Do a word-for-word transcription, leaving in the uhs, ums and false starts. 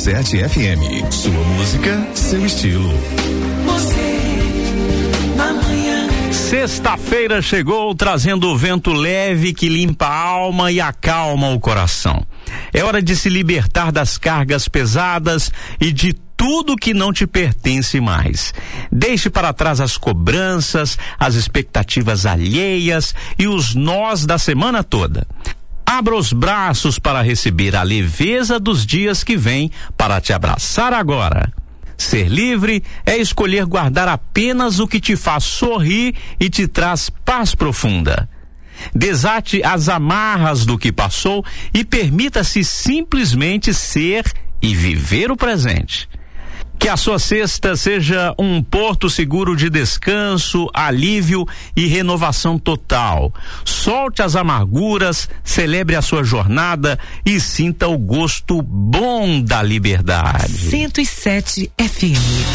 sete F M. Sua música, seu estilo. Você, na manhã. Sexta-feira chegou trazendo o vento leve que limpa a alma e acalma o coração. É hora de se libertar das cargas pesadas e de tudo que não te pertence mais. Deixe para trás as cobranças, as expectativas alheias e os nós da semana toda. Abra os braços para receber a leveza dos dias que vêm para te abraçar agora. Ser livre é escolher guardar apenas o que te faz sorrir e te traz paz profunda. Desate as amarras do que passou e permita-se simplesmente ser e viver o presente. Que a sua sexta seja um porto seguro de descanso, alívio e renovação total. Solte as amarguras, celebre a sua jornada e sinta o gosto bom da liberdade. cento e sete F M.